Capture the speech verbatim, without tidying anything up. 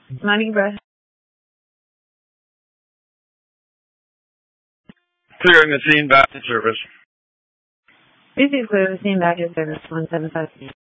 Morning, Brad. Clearing the scene, back to service. Please clear the scene back to service one seven five.